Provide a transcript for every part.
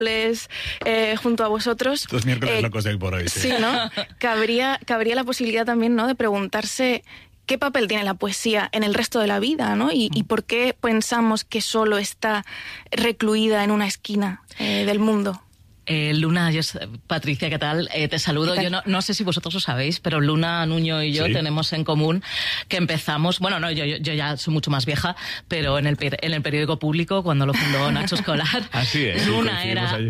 junto a vosotros. Los miércoles locos de hoy por hoy. Sí, ¿no? Cabría la posibilidad también, ¿no?, de preguntarse qué papel tiene la poesía en el resto de la vida, ¿no? Y por qué pensamos que solo está recluida en una esquina del mundo. Luna, Patricia, ¿qué tal? Te saludo. Yo no sé si vosotros lo sabéis, pero Luna, Nuño y yo tenemos en común que empezamos, yo ya soy mucho más vieja, pero en el periódico Público, cuando lo fundó Nacho Escolar, así es, Luna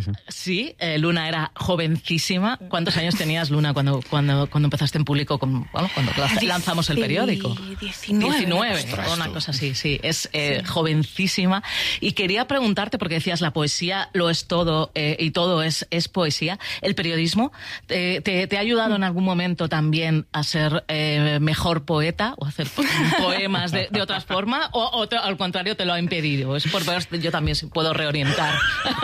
Luna era jovencísima. ¿Cuántos años tenías, Luna, cuando empezaste en Público, cuando lanzamos el periódico? 19, una cosa así, sí. Es jovencísima. Y quería preguntarte, porque decías, la poesía lo es todo, y todo es poesía. ¿El periodismo te ha ayudado en algún momento también a ser mejor poeta o a hacer poemas de otra forma? ¿O al contrario te lo ha impedido? Es por ver, yo también puedo reorientar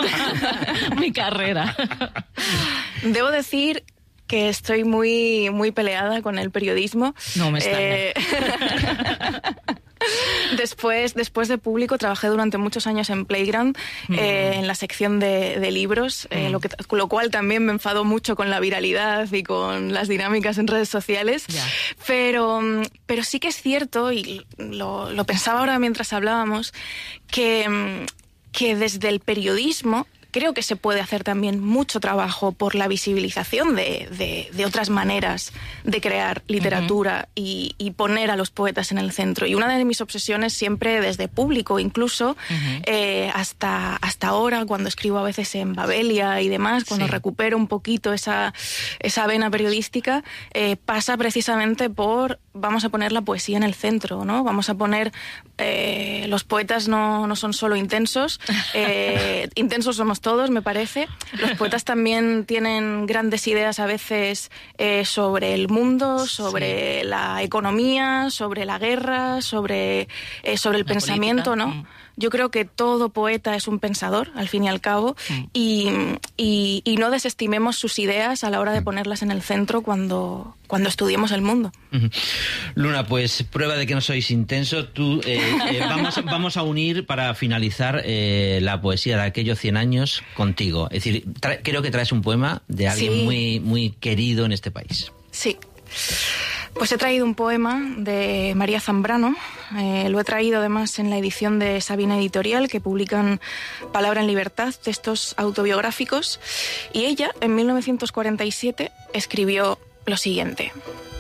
mi carrera. Debo decir que estoy muy, muy peleada con el periodismo. No me extraña. Después de Público trabajé durante muchos años en Playground, en la sección de libros, lo cual también me enfadó mucho con la viralidad y con las dinámicas en redes sociales. Yeah. Pero sí que es cierto, y lo pensaba ahora mientras hablábamos, que desde el periodismo creo que se puede hacer también mucho trabajo por la visibilización de otras maneras de crear literatura y poner a los poetas en el centro. Y una de mis obsesiones siempre, desde Público incluso, hasta ahora, cuando escribo a veces en Babelia y demás, cuando recupero un poquito esa vena periodística, pasa precisamente por vamos a poner la poesía en el centro, ¿no? Vamos a poner los poetas no son solo intensos, intensos somos todos, me parece. Los poetas también tienen grandes ideas a veces sobre el mundo, sobre la economía, sobre la guerra, sobre el pensamiento, política, ¿no? Yo creo que todo poeta es un pensador, al fin y al cabo, y no desestimemos sus ideas a la hora de ponerlas en el centro cuando estudiemos el mundo. Luna, pues prueba de que no sois intensos. Vamos a unir para finalizar la poesía de aquellos 100 años contigo. Es decir, creo que traes un poema de alguien muy, muy querido en este país. Sí. Pues he traído un poema de María Zambrano, lo he traído además en la edición de Sabina Editorial, que publican Palabra en Libertad, textos autobiográficos, y ella, en 1947, escribió lo siguiente: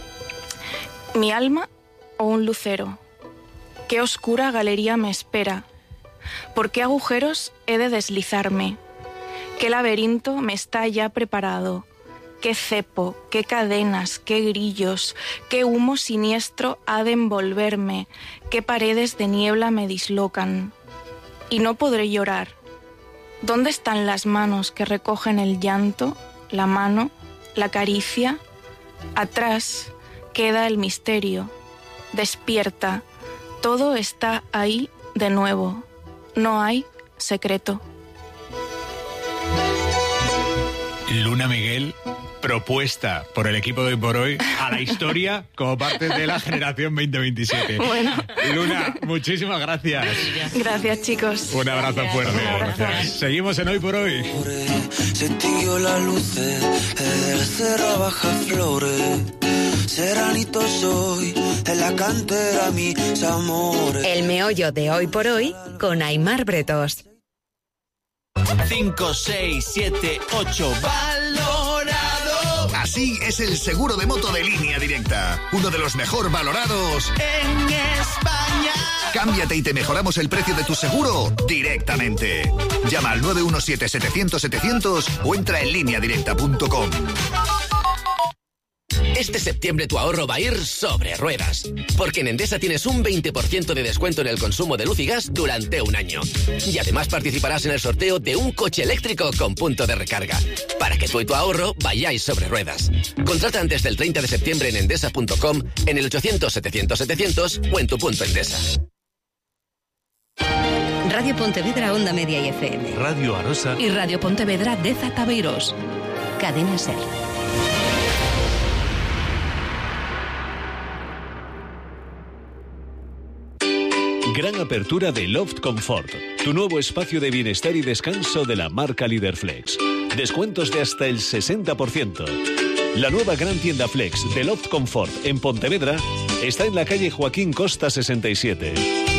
Mi alma o un lucero, qué oscura galería me espera, por qué agujeros he de deslizarme, qué laberinto me está ya preparado, qué cepo, qué cadenas, qué grillos, qué humo siniestro ha de envolverme, qué paredes de niebla me dislocan. Y no podré llorar. ¿Dónde están las manos que recogen el llanto, la mano, la caricia? Atrás queda el misterio. Despierta. Todo está ahí de nuevo. No hay secreto. Luna Miguel, propuesta por el equipo de Hoy por Hoy a la historia como parte de la generación 2027. Bueno. Luna, muchísimas gracias. Gracias, chicos. Un abrazo fuerte. Gracias. Seguimos en Hoy por Hoy. Se extinguió la luz del cerro baja flores. Seranito soy, en la cantera mis amores. El meollo de Hoy por Hoy con Aimar Bretos. 5, 6, 7, 8, valorado. Así es el seguro de moto de Línea Directa, uno de los mejor valorados en España. Cámbiate y te mejoramos el precio de tu seguro directamente. Llama al 917-700-700 o entra en lineadirecta.com. Este septiembre tu ahorro va a ir sobre ruedas, porque en Endesa tienes un 20% de descuento en el consumo de luz y gas durante un año. Y además participarás en el sorteo de un coche eléctrico con punto de recarga, para que tú y tu ahorro vayáis sobre ruedas. Contrata antes del 30 de septiembre en endesa.com, en el 800-700-700 o en tu punto Endesa. Radio Pontevedra, Onda Media y FM. Radio Arosa. Y Radio Pontevedra, Deza Tabeiros. Cadena SER. Gran apertura de Loft Comfort, tu nuevo espacio de bienestar y descanso de la marca Líder Flex. Descuentos de hasta el 60%. La nueva gran tienda Flex de Loft Comfort en Pontevedra está en la calle Joaquín Costa 67.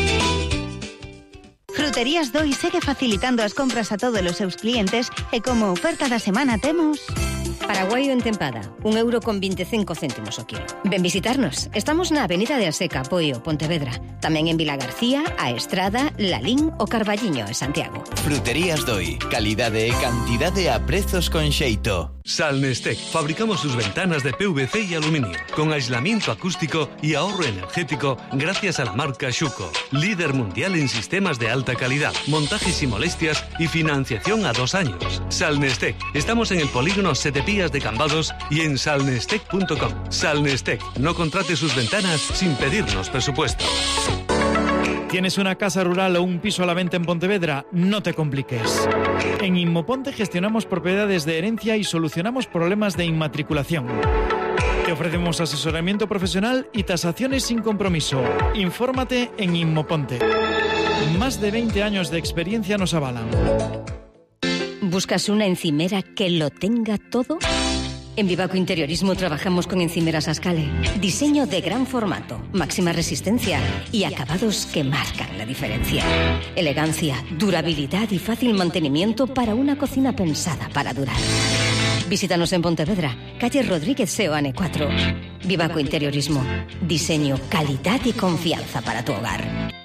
Fruterías Doi segue facilitando as compras a todos os seus clientes e como oferta da semana temos... Paraguaio en tempada, 1,25 € o kilo. Ven visitarnos. Estamos na Avenida de Aseca, Poio, Pontevedra. Tamén en Vila García, A Estrada, Lalín o Carballiño en Santiago. Fruterías Doi. Calidade e cantidade a prezos con xeito. Salnestec. Fabricamos sus ventanas de PVC y aluminio, con aislamiento acústico y ahorro energético gracias a la marca Schuco. Líder mundial en sistemas de alta calidad, montajes y molestias y financiación a 2 años. Salnestec. Estamos en el polígono Sete Pías de Cambados y en salnestec.com. Salnestec. No contrate sus ventanas sin pedirnos presupuesto. ¿Tienes una casa rural o un piso a la venta en Pontevedra? No te compliques. En Inmoponte gestionamos propiedades de herencia y solucionamos problemas de inmatriculación. Te ofrecemos asesoramiento profesional y tasaciones sin compromiso. Infórmate en Inmoponte. Más de 20 años de experiencia nos avalan. ¿Buscas una encimera que lo tenga todo? En Vivaco Interiorismo trabajamos con encimeras Ascale. Diseño de gran formato, máxima resistencia y acabados que marcan la diferencia. Elegancia, durabilidad y fácil mantenimiento para una cocina pensada para durar. Visítanos en Pontevedra, calle Rodríguez Seoane 4. Vivaco Interiorismo. Diseño, calidad y confianza para tu hogar.